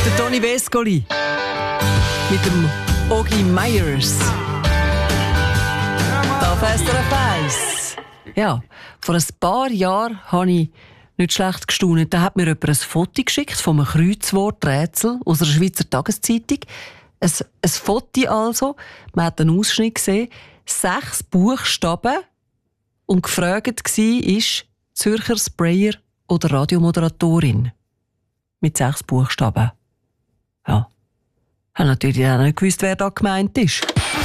Der Toni Vescoli mit dem Ogi Myers. Da SRF 1. Ja, vor ein paar Jahren habe ich nicht schlecht gestaunt. Da hat mir jemand ein Foto geschickt von einem Kreuzworträtsel aus einer Schweizer Tageszeitung. Ein Foto also. Man hat einen Ausschnitt gesehen. 6 Buchstaben. Und gefragt war, Zürcher Sprayer oder Radiomoderatorin. Mit 6 Buchstaben. Ja. Ich habe natürlich auch nicht gewusst, wer da gemeint ist.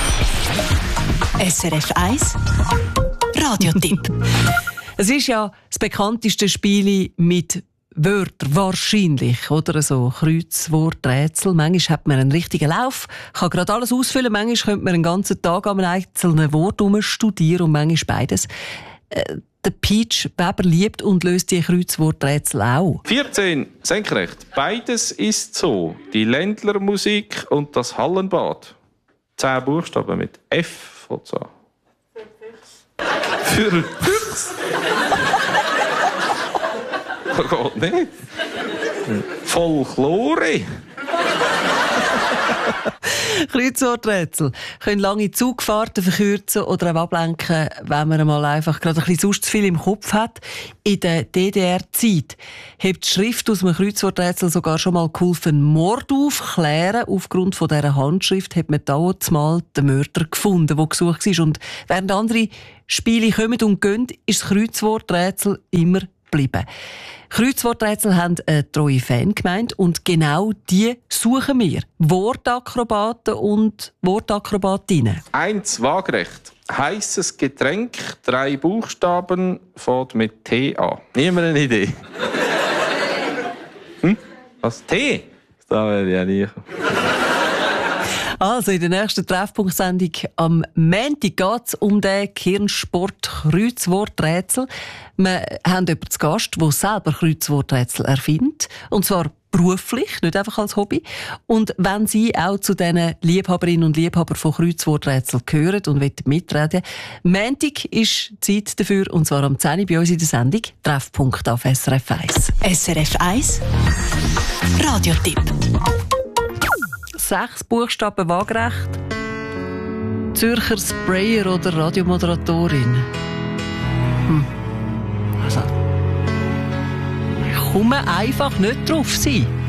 SRF 1 Radiotipp. Es ist ja das bekannteste Spiel mit Wörtern, wahrscheinlich, oder? So Kreuzworträtsel. Manchmal hat man einen richtigen Lauf, kann gerade alles ausfüllen. Manchmal könnte man einen ganzen Tag an einem einzelnen Wort studieren und manchmal beides. Der Peach Weber liebt und löst die Kreuzworträtsel auch. 14, senkrecht. Beides ist so. Die Ländlermusik und das Hallenbad. 10 Buchstaben mit F von so. Für Füchs. Geht nicht. Folklore. Kreuzworträtsel können lange Zugfahrten verkürzen oder auch ablenken, wenn man mal einfach gerade ein bisschen sonst zu viel im Kopf hat. In der DDR-Zeit hat die Schrift aus einem Kreuzworträtsel sogar schon mal geholfen, Mord aufklären. Aufgrund von dieser Handschrift hat man damals mal den Mörder gefunden, der gesucht war. Und während andere Spiele kommen und gehen, ist das Kreuzworträtsel immer geblieben. Kreuzworträtsel haben eine treue Fangemeinde und genau die suchen wir. Wortakrobaten und Wortakrobatinnen. 1 waagerecht. Heisses Getränk, 3 Buchstaben, fängt mit T an. Niemand eine Idee? Was? T? Da werde ich ja nie. Also in der nächsten Treffpunktsendung am Montag geht es um den Kirnsport-Kreuzworträtsel. Wir haben jemanden zu Gast, der selber Kreuzworträtsel erfindet. Und zwar beruflich, nicht einfach als Hobby. Und wenn Sie auch zu diesen Liebhaberinnen und Liebhabern von Kreuzworträtseln gehören und mitreden wollen, Montag ist Zeit dafür, und zwar am 10 Uhr bei uns in der Sendung Treffpunkt auf SRF 1. SRF 1 Radiotipp. 6 Buchstaben waagerecht. Zürcher Sprayer oder Radiomoderatorin. Also, ich komme einfach nicht drauf sein.